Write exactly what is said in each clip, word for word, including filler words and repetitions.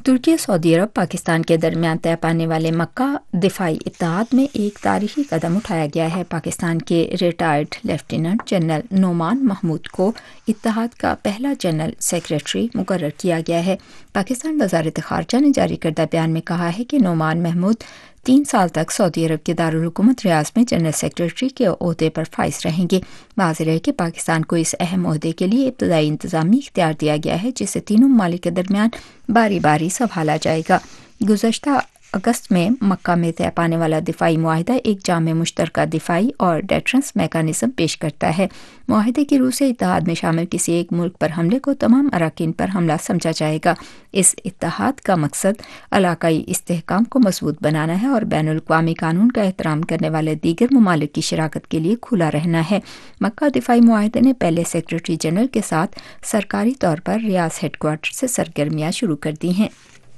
ترکی سعودی عرب پاکستان کے درمیان طے پانے والے مکہ دفاعی اتحاد میں ایک تاریخی قدم اٹھایا گیا ہے۔ پاکستان کے retired lieutenant general Noman Mahmood کو اتحاد کا پہلا جنرل سیکریٹری مقرر کیا گیا ہے۔ پاکستان وزارت خارجہ نے جاری کردہ بیان میں کہا ہے کہ نعمان محمود تین سال تک سعودی عرب کے دارالحکومت ریاض میں جنرل سیکریٹری کے عہدے پر فائز رہیں گے۔ واضح ہے کہ پاکستان کو اس اہم عہدے کے لیے ابتدائی انتظامی اختیار دیا گیا ہے، جسے تینوں ممالک کے درمیان باری باری سنبھالا جائے گا۔ گزشتہ اگست میں مکہ میں طے پانے والا دفاعی معاہدہ ایک جامع مشترکہ دفاعی اور ڈیٹرنس میکانزم پیش کرتا ہے۔ معاہدے کی روح سے اتحاد میں شامل کسی ایک ملک پر حملے کو تمام اراکین پر حملہ سمجھا جائے گا۔ اس اتحاد کا مقصد علاقائی استحکام کو مضبوط بنانا ہے اور بین الاقوامی قانون کا احترام کرنے والے دیگر ممالک کی شراکت کے لیے کھلا رہنا ہے۔ مکہ دفاعی معاہدے نے پہلے سیکریٹری جنرل کے ساتھ سرکاری طور پر ریاض ہیڈ کوارٹر سے سرگرمیاں شروع کر دی ہیں۔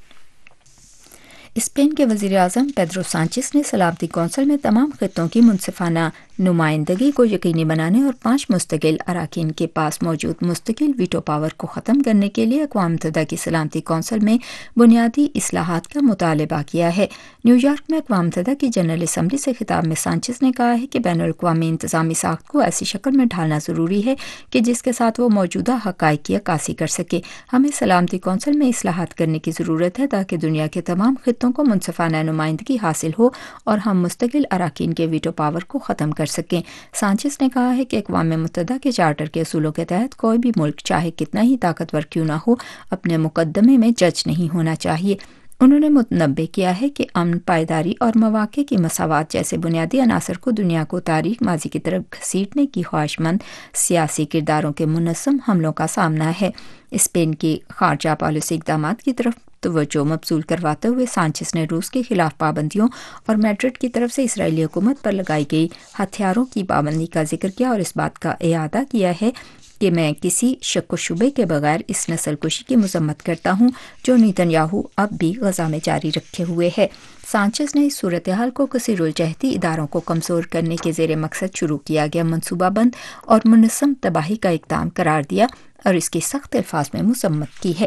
اسپین کے وزیر اعظم پیدرو سانچیز نے سلامتی کونسل میں تمام خطوں کی منصفانہ نمائندگی کو یقینی بنانے اور پانچ مستقل اراکین کے پاس موجود مستقل ویٹو پاور کو ختم کرنے کے لیے اقوام متحدہ کی سلامتی کونسل میں بنیادی اصلاحات کا مطالبہ کیا ہے۔ نیو یارک میں اقوام متحدہ کی جنرل اسمبلی سے خطاب میں سانچیز نے کہا ہے کہ بین الاقوامی انتظامی ساخت کو ایسی شکل میں ڈھالنا ضروری ہے کہ جس کے ساتھ وہ موجودہ حقائق کی عکاسی کر سکے۔ ہمیں سلامتی کونسل میں اصلاحات کرنے کی ضرورت ہے تاکہ دنیا کے تمام خطوں کو منصفانہ نمائندگی حاصل ہو اور ہم مستقل اراکین کے ویٹو پاور کو ختم کر سکیں۔ سانچیز نے کہا ہے کہ اقوام متحدہ کے چارٹر کے اصولوں کے تحت کوئی بھی ملک چاہے کتنا ہی طاقتور کیوں نہ ہو اپنے مقدمے میں جج نہیں ہونا چاہیے۔ انہوں نے متنبہ کیا ہے کہ امن، پائیداری اور مواقع کی مساوات جیسے بنیادی عناصر کو دنیا کو تاریخ ماضی کی طرف گھسیٹنے کی خواہش مند سیاسی کرداروں کے منظم حملوں کا سامنا ہے۔ اسپین کی خارجہ پالیسی اقدامات کی طرف توجہ مبذول کرواتے ہوئے سانچیز نے روس کے خلاف پابندیوں اور میڈرڈ کی طرف سے اسرائیلی حکومت پر لگائی گئی ہتھیاروں کی پابندی کا ذکر کیا اور اس بات کا اعادہ کیا ہے کہ میں کسی شک و شبے کے بغیر اس نسل کشی کی مذمت کرتا ہوں جو نیتن یاہو اب بھی غزہ میں جاری رکھے ہوئے ہے۔ سانچیز نے اس صورتحال کو کثیر الجہتی اداروں کو کمزور کرنے کے زیر مقصد شروع کیا گیا منصوبہ بند اور منظم تباہی کا اقدام قرار دیا اور اس کی سخت الفاظ میں مذمت کی ہے۔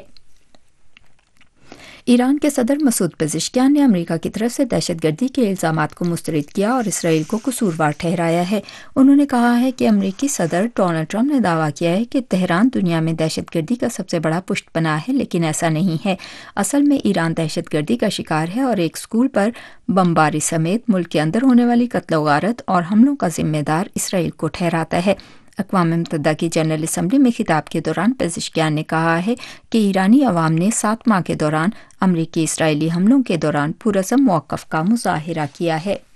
ایران کے صدر مسعود پزشکیان نے امریکہ کی طرف سے دہشت گردی کے الزامات کو مسترد کیا اور اسرائیل کو قصوروار ٹھہرایا ہے۔ انہوں نے کہا ہے کہ امریکی صدر ڈونلڈ ٹرمپ نے دعویٰ کیا ہے کہ تہران دنیا میں دہشت گردی کا سب سے بڑا پشت پناہ ہے، لیکن ایسا نہیں ہے۔ اصل میں ایران دہشت گردی کا شکار ہے اور ایک اسکول پر بمباری سمیت ملک کے اندر ہونے والی قتل و غارت اور حملوں کا ذمہ دار اسرائیل کو ٹھہراتا ہے۔ اقوام متحدہ کی جنرل اسمبلی میں خطاب کے دوران پزشکیان نے کہا ہے کہ ایرانی عوام نے سات ماہ کے دوران امریکی اسرائیلی حملوں کے دوران پرعزم موقف کا مظاہرہ کیا ہے۔